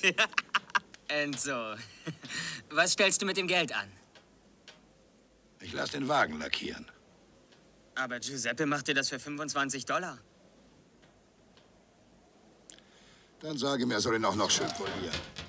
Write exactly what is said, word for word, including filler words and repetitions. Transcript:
Enzo, was stellst du mit dem Geld an? Ich lasse den Wagen lackieren. Aber Giuseppe macht dir das für fünfundzwanzig Dollar. Dann sage mir, er soll ihn auch noch schön polieren.